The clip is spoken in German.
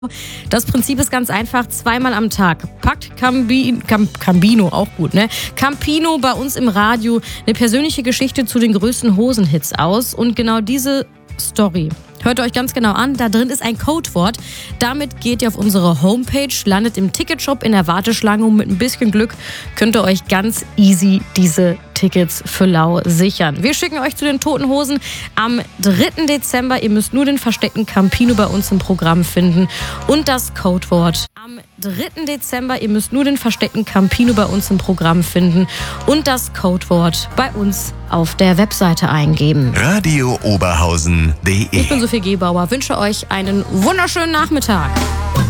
Das Prinzip ist ganz einfach, zweimal am Tag packt Campino, auch gut, ne? Campino bei uns im Radio eine persönliche Geschichte zu den größten Hosenhits aus. Und genau diese Story hört euch ganz genau an. Da drin ist ein Codewort. Damit geht ihr auf unsere Homepage, landet im Ticketshop in der Warteschlange und mit ein bisschen Glück könnt ihr euch ganz easy diese Tickets für Lau sichern. Wir schicken euch zu den Toten Hosen am 3. Dezember. Ihr müsst nur den versteckten Campino bei uns im Programm finden und das Codewort. Am 3. Dezember, ihr müsst nur den versteckten Campino bei uns im Programm finden und das Codewort bei uns auf der Webseite eingeben. Radio Oberhausen.de. Ich bin Sophie Gebauer, wünsche euch einen wunderschönen Nachmittag.